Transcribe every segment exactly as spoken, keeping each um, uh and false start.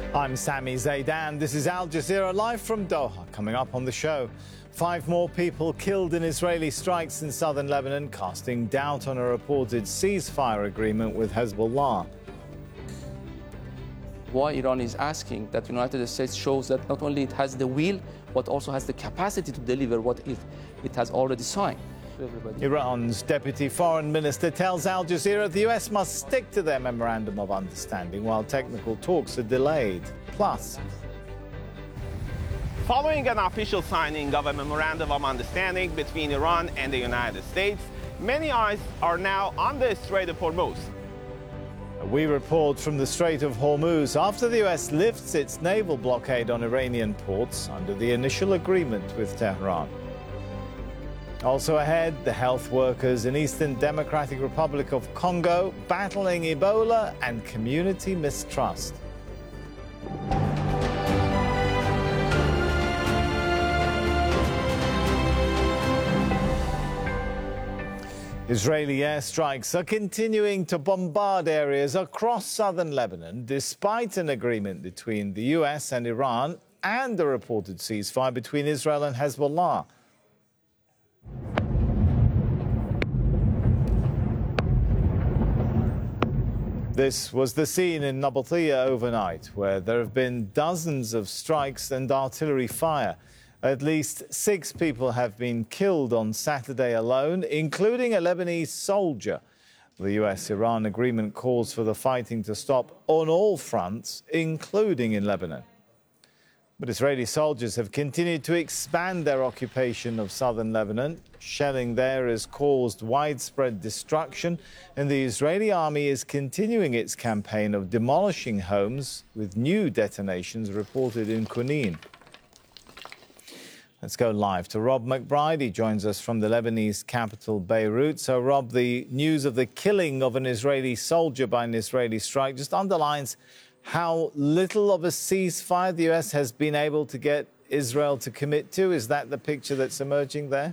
I'm Sami Zaidan. This is Al Jazeera live from Doha. Coming up on the show, five more people killed in Israeli strikes in southern Lebanon, casting doubt on a reported ceasefire agreement with Hezbollah. Why Iran is asking that the United States shows that not only it has the will, but also has the capacity to deliver what it, it has already signed. Everybody. Iran's deputy foreign minister tells Al Jazeera the U S must stick to their memorandum of understanding while technical talks are delayed. Plus, following an official signing of a memorandum of understanding between Iran and the United States, many eyes are now on the Strait of Hormuz. We report from the Strait of Hormuz after the U S lifts its naval blockade on Iranian ports under the initial agreement with Tehran. Also ahead, the health workers in Eastern Democratic Republic of Congo battling Ebola and community mistrust. Israeli airstrikes are continuing to bombard areas across southern Lebanon, despite an agreement between the U S and Iran and a reported ceasefire between Israel and Hezbollah. This was the scene in Nabatea overnight, where there have been dozens of strikes and artillery fire. At least six people have been killed on Saturday alone, including a Lebanese soldier. The U S-Iran agreement calls for the fighting to stop on all fronts, including in Lebanon. But Israeli soldiers have continued to expand their occupation of southern Lebanon. Shelling there has caused widespread destruction, and the Israeli army is continuing its campaign of demolishing homes, with new detonations reported in Kunin. Let's go live to Rob McBride. He joins us from the Lebanese capital, Beirut. So, Rob, the news of the killing of an Israeli soldier by an Israeli strike just underlines how little of a ceasefire the U S has been able to get Israel to commit to. Is that the picture that's emerging there?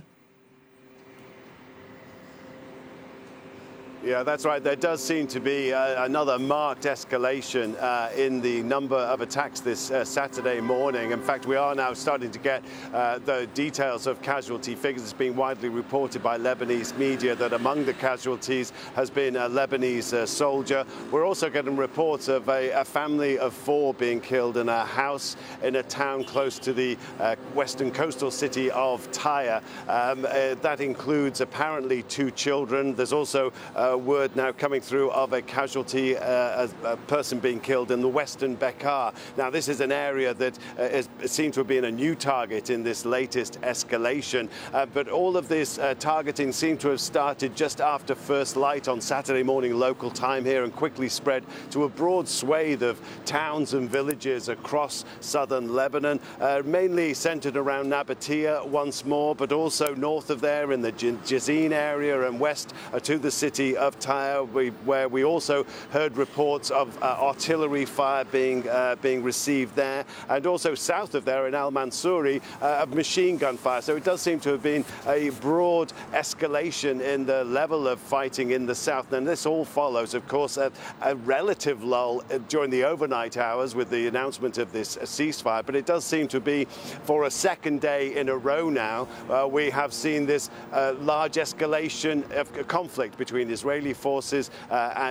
Yeah, that's right. There does seem to be uh, another marked escalation uh, in the number of attacks this uh, Saturday morning. In fact, we are now starting to get uh, the details of casualty figures. It's been widely reported by Lebanese media that among the casualties has been a Lebanese uh, soldier. We're also getting reports of a, a family of four being killed in a house in a town close to the uh, western coastal city of Tyre. Um, uh, that includes apparently two children. There's also uh, word now coming through of a casualty, uh, a, a person being killed in the western Bekaa. Now, this is an area that uh, is, seems to have been a new target in this latest escalation, uh, but all of this uh, targeting seemed to have started just after first light on Saturday morning local time here and quickly spread to a broad swathe of towns and villages across southern Lebanon, uh, mainly centered around Nabatea once more, but also north of there in the Jazin area and west uh, to the city of Tyre, we, where we also heard reports of uh, artillery fire being uh, being received there, and also south of there in Al Mansouri uh, of machine gun fire. So it does seem to have been a broad escalation in the level of fighting in the south. And this all follows, of course, a, a relative lull during the overnight hours with the announcement of this ceasefire. But it does seem to be for a second day in a row now. Uh, we have seen this uh, large escalation of conflict between Israeli forces uh,